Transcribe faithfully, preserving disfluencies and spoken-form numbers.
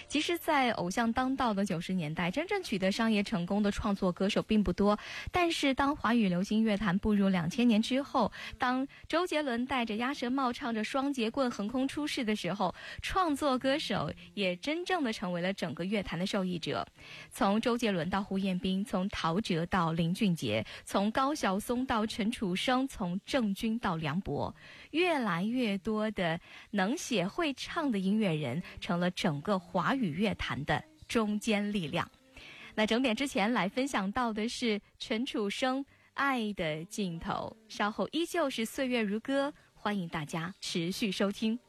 其实在偶像当道的九十年代，真正取得商业成功的创作歌手并不多，但是当华语流行乐坛步入两千年之后，当周杰伦戴着鸭舌帽唱着双节棍横空出世的时候，创作歌手也真正的成为了整个乐坛的受益者。从周杰伦到胡彦斌，从陶喆到林俊杰，从高晓松到陈楚生，从郑钧到梁博，越来越多的能写会唱的音乐人成了整个华语乐坛的中坚力量。那整点之前来分享到的是陈楚生《爱的尽头》，稍后依旧是岁月如歌，欢迎大家持续收听。